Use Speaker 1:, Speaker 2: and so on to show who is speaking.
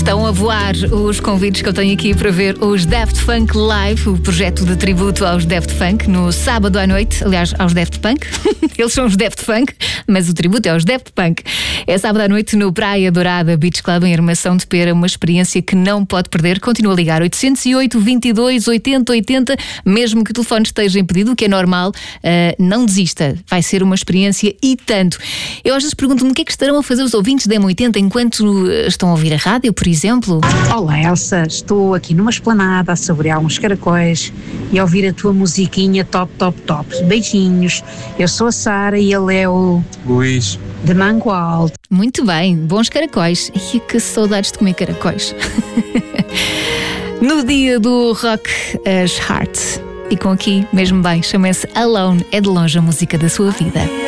Speaker 1: Estão a voar os convites que eu tenho aqui para ver os Daft Punk Live, o projeto de tributo aos Daft Punk, no sábado à noite, aliás, aos Daft Punk. Eles são os Daft Punk, mas o tributo é aos Daft Punk. É sábado à noite no Praia Dourada Beach Club, em Armação de Pera, uma experiência que não pode perder. Continua a ligar 808 22 80 80, mesmo que o telefone esteja impedido, o que é normal, não desista. Vai ser uma experiência e tanto. Eu às vezes pergunto-me o que é que estarão a fazer os ouvintes da M80 enquanto estão a ouvir a rádio, por exemplo.
Speaker 2: Olá Elsa, estou aqui numa esplanada a saborear uns caracóis e a ouvir a tua musiquinha top. Beijinhos, eu sou a Sara e ele é o
Speaker 3: Luís
Speaker 2: de Mangualde.
Speaker 1: Muito bem, bons caracóis. E que saudades de comer caracóis. No dia do rock, as Heart. E com aqui, mesmo bem, chama-se Alone, é de longe a música da sua vida.